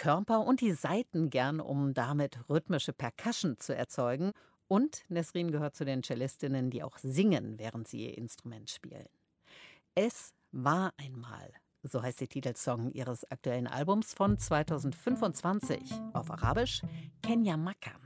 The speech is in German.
Körper und die Saiten gern, um damit rhythmische Percussion zu erzeugen. Und Nesrin gehört zu den Cellistinnen, die auch singen, während sie ihr Instrument spielen. Es war einmal, so heißt der Titelsong ihres aktuellen Albums von 2025. Auf Arabisch Kenya Maka.